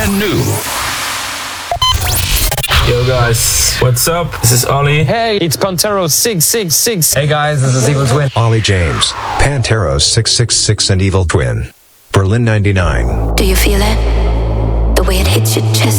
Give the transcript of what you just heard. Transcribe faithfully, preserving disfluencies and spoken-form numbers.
brand new. Yo guys, what's up? This is Ollie. Hey, it's Pantero six six six. Hey guys, this is Evil Twin. Ollie James, Pantero six six six and Evil Twin. Berlin ninety-nine. Do you feel it? The way it hits your chest.